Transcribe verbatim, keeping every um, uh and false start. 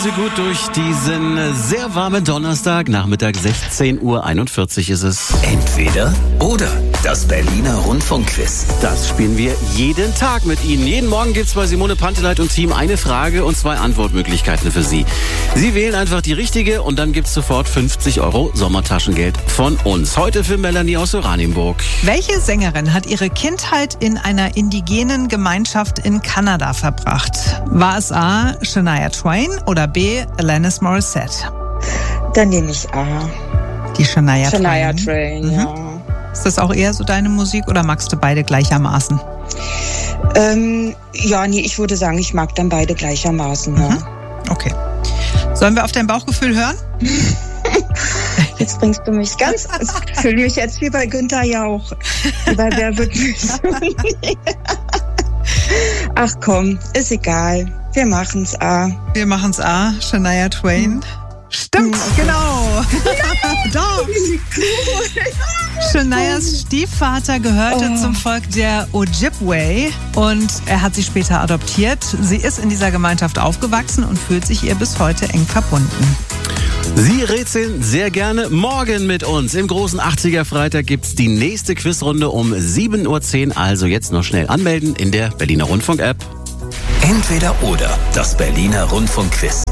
Gut durch diesen sehr warmen Donnerstag, Nachmittag sechzehn Uhr einundvierzig ist es. Entweder oder. Das Berliner Rundfunkquiz. Das spielen wir jeden Tag mit Ihnen. Jeden Morgen gibt's bei Simone Panteleit und Team eine Frage und zwei Antwortmöglichkeiten für Sie. Sie wählen einfach die richtige und dann gibt's sofort fünfzig Euro Sommertaschengeld von uns. Heute für Melanie aus Oranienburg. Welche Sängerin hat ihre Kindheit in einer indigenen Gemeinschaft in Kanada verbracht? War es A. Shania Twain oder B. Alanis Morissette? Dann nehme ich A. Die Shania, Shania Twain. Twain, Mhm. ja. Ist das auch eher so deine Musik oder magst du beide gleichermaßen? Ähm, ja, nee, ich würde sagen, ich mag dann beide gleichermaßen. Ja. Mhm. Okay. Sollen wir auf dein Bauchgefühl hören? Jetzt bringst du mich ganz, ich fühle mich jetzt wie bei Günther Jauch. Wie bei Wer wird Millionär? Ach komm, ist egal. Wir machen's A. Wir machen's A. Shania Twain. Stimmt, Okay. genau. Doch. Shanias Stiefvater gehörte Oh. zum Volk der Ojibwe und er hat sie später adoptiert. Sie ist in dieser Gemeinschaft aufgewachsen und fühlt sich ihr bis heute eng verbunden. Sie rätseln sehr gerne morgen mit uns. Im großen achtziger Freitag gibt's die nächste Quizrunde um sieben Uhr zehn. Also jetzt noch schnell anmelden in der Berliner Rundfunk-App. Entweder oder. Das Berliner Rundfunkquiz.